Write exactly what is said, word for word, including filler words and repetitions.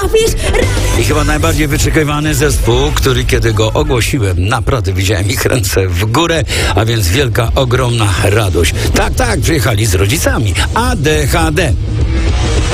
I chyba najbardziej wyczekiwany zespół, który kiedy go ogłosiłem, naprawdę widziałem ich ręce w górę, a więc wielka, ogromna radość. Tak, tak, przyjechali z rodzicami. A D H D.